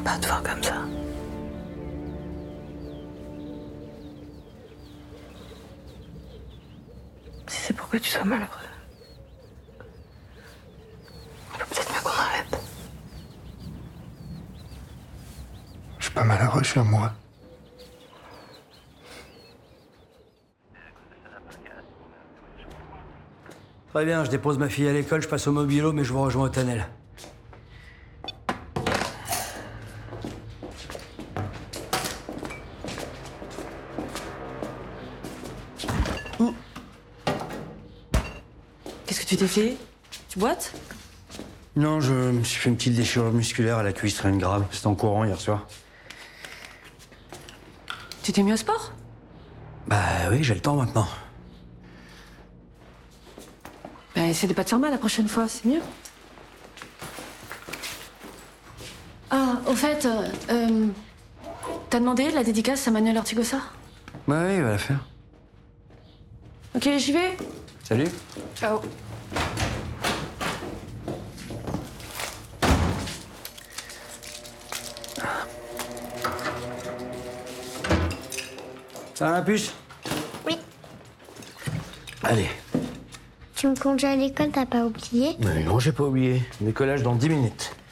pas te voir comme ça. Si c'est pour que tu sois malheureux, il faut peut-être mieux qu'on arrête. Je suis pas malheureux, je suis amoureux. Très bien, je dépose ma fille à l'école, je passe au mobilo, mais je vous rejoins au Tannel. Qu'est-ce que tu t'es fait? Tu boites? Non, je me suis fait une petite déchirure musculaire à la cuisse, rien de grave. C'était en courant hier soir. Tu t'es mis au sport? Bah oui, j'ai le temps maintenant. Bah, essaie de pas te faire mal la prochaine fois, c'est mieux. Ah, au fait, t'as demandé la dédicace à Manuel Ortigosa? Bah oui, il va la faire. Ok, j'y vais. Salut. Ciao. Ça va, la puce? Oui. Allez. Tu me conduis à l'école, t'as pas oublié? Mais non, j'ai pas oublié. Décollage dans 10 minutes.